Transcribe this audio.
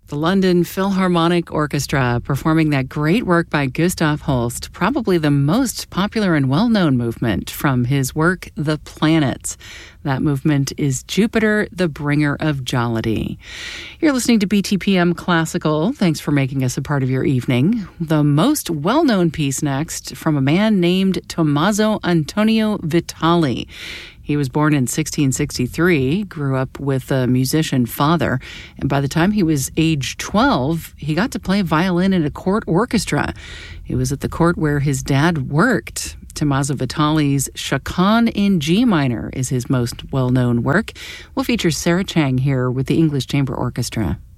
The London Philharmonic Orchestra performing that great work by Gustav Holst, probably the most popular and well-known movement from his work, The Planets. That movement is Jupiter, the Bringer of Jollity. You're listening to BTPM Classical. Thanks for making us a part of your evening. The most well-known piece next from a man named Tommaso Antonio Vitali. He was born in 1663, grew up with a musician father, and by the time he was age 12, he got to play violin in a court orchestra. It was at the court where his dad worked. Tommaso Vitali's Chaconne in G minor is his most well-known work. We'll feature Sarah Chang here with the English Chamber Orchestra.